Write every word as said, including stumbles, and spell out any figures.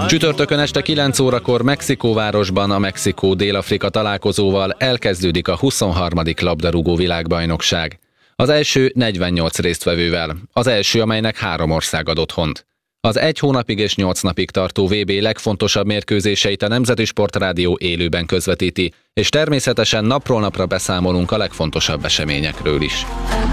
Csütörtökön este kilenc órakor Mexikóvárosban a Mexikó-Dél-Afrika találkozóval elkezdődik a huszonharmadik labdarúgó világbajnokság. Az első negyvennyolc résztvevővel, az első, amelynek három ország ad otthont. Az egy hónapig és nyolc napig tartó vé bé legfontosabb mérkőzéseit a Nemzeti Sportrádió élőben közvetíti, és természetesen napról napra beszámolunk a legfontosabb eseményekről is.